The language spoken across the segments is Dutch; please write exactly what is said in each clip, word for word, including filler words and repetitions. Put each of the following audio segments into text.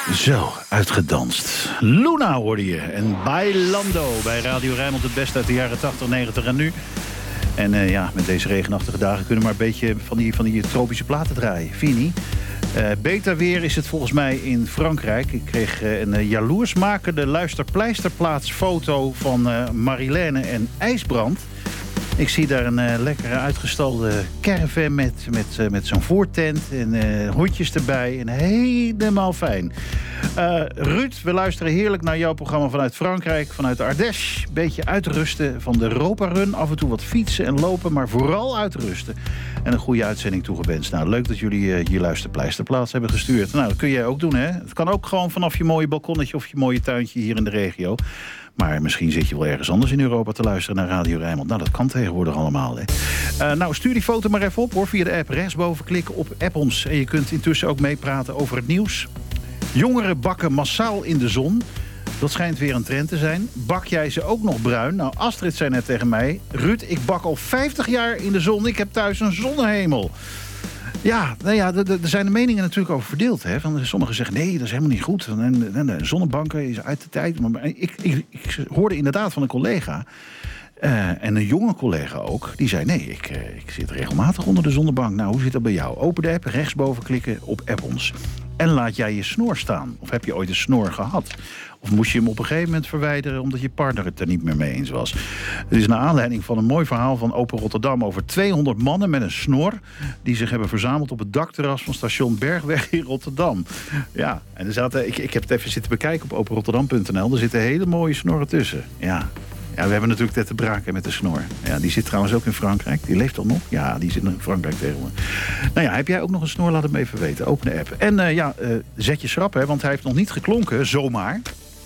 Zo, uitgedanst. Luna hoorde je. En Bailando bij Radio Rijnmond, het beste uit de jaren tachtig, negentig en nu. En uh, ja, met deze regenachtige dagen kunnen we maar een beetje van die, van die tropische platen draaien. Vind je niet? Uh, beter weer is het volgens mij in Frankrijk. Ik kreeg uh, een uh, jaloersmakende luisterpleisterplaatsfoto van uh, Marilène en IJsbrand. Ik zie daar een uh, lekkere uitgestalde caravan met, met, uh, met zo'n voortent en uh, hondjes erbij. En helemaal fijn. Uh, Ruud, we luisteren heerlijk naar jouw programma vanuit Frankrijk, vanuit de Ardèche. Beetje uitrusten van de Europa-run. Af en toe wat fietsen en lopen, maar vooral uitrusten. En een goede uitzending toegewenst. Nou, leuk dat jullie uh, je luisterpleisterplaats hebben gestuurd. Nou, dat kun jij ook doen, hè? Het kan ook gewoon vanaf je mooie balkonnetje of je mooie tuintje hier in de regio. Maar misschien zit je wel ergens anders in Europa te luisteren naar Radio Rijnmond. Nou, dat kan tegenwoordig allemaal, hè. Uh, nou, stuur die foto maar even op, hoor. Via de app rechtsboven klikken op App ons. En je kunt intussen ook meepraten over het nieuws. Jongeren bakken massaal in de zon. Dat schijnt weer een trend te zijn. Bak jij ze ook nog bruin? Nou, Astrid zei net tegen mij: Ruud, ik bak al vijftig jaar in de zon. Ik heb thuis een zonnehemel. Ja, nou ja, er zijn de meningen natuurlijk over verdeeld. Hè? Van, sommigen zeggen, nee, dat is helemaal niet goed. En, en, en zonnebanken is uit de tijd. Maar ik, ik, ik hoorde inderdaad van een collega, uh, en een jonge collega ook, die zei, nee, ik, uh, ik zit regelmatig onder de zonnebank. Nou, hoe zit dat bij jou? Open de app, rechtsboven klikken op App ons. En laat jij je snor staan? Of heb je ooit een snor gehad? Of moest je hem op een gegeven moment verwijderen omdat je partner het er niet meer mee eens was? Het is naar aanleiding van een mooi verhaal van Open Rotterdam over tweehonderd mannen met een snor die zich hebben verzameld op het dakterras van station Bergweg in Rotterdam. Ja, en er zaten, ik, ik heb het even zitten bekijken op open rotterdam punt n l. Er zitten hele mooie snorren tussen. Ja. Ja, we hebben natuurlijk Tette Braken met de snor. Ja, die zit trouwens ook in Frankrijk. Die leeft al nog? Ja, die zit in Frankrijk tegenwoordig. Nou ja, heb jij ook nog een snor? Laat het me even weten. Open de app. En uh, ja, uh, zet je schrap, hè, want hij heeft nog niet geklonken, zomaar.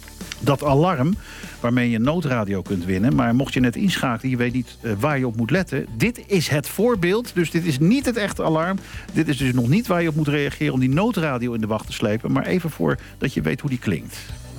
Dat alarm waarmee je noodradio kunt winnen. Maar mocht je net inschakelen, je weet niet uh, waar je op moet letten. Dit is het voorbeeld. Dus dit is niet het echte alarm. Dit is dus nog niet waar je op moet reageren om die noodradio in de wacht te slepen. Maar even voor dat je weet hoe die klinkt.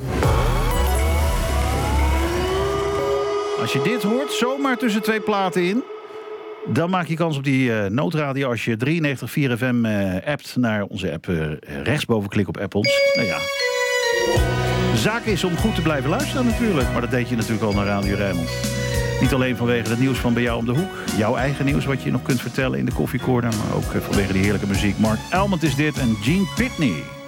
Als je dit hoort, zomaar tussen twee platen in, dan maak je kans op die uh, noodradio als je drieënnegentig komma vier F M uh, appt naar onze app. Uh, rechtsboven klik op App ons. Nou ja. Zaak is om goed te blijven luisteren natuurlijk. Maar dat deed je natuurlijk al naar Radio Rijnmond. Niet alleen vanwege het nieuws van bij jou om de hoek. Jouw eigen nieuws wat je nog kunt vertellen in de koffiecorner. Maar ook uh, vanwege die heerlijke muziek. Mark Elmond is dit en Gene Pitney.